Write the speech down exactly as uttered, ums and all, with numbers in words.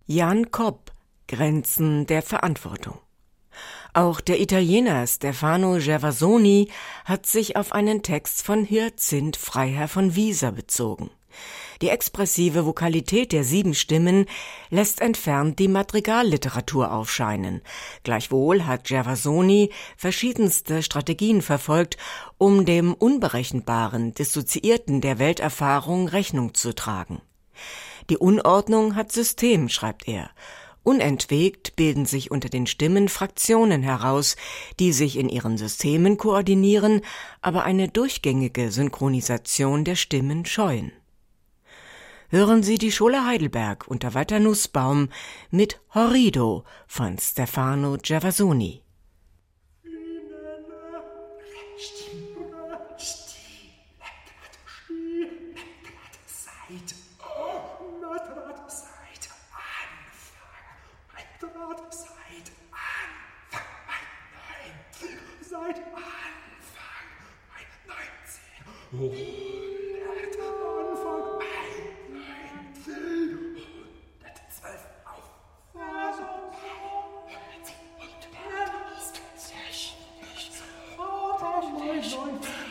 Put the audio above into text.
Jan Kopp, Grenzen der Verantwortung. Auch der Italiener Stefano Gervasoni hat sich auf einen Text von Hyazinth Freiherr von Wieser bezogen. Die expressive Vokalität der sieben Stimmen lässt entfernt die Madrigalliteratur aufscheinen. Gleichwohl hat Gervasoni verschiedenste Strategien verfolgt, um dem Unberechenbaren, Dissoziierten der Welterfahrung Rechnung zu tragen. Die Unordnung hat System, schreibt er. Unentwegt bilden sich unter den Stimmen Fraktionen heraus, die sich in ihren Systemen koordinieren, aber eine durchgängige Synchronisation der Stimmen scheuen. Hören Sie die Schola Heidelberg unter Walter Nussbaum mit Horrido von Stefano Gervasoni. Seit Anfang, mein neunzehn, hundert, Anfang, mein neunzehn, hundertzwölf, auf, Verse, hundertzehn, hundertsechzig, nicht so,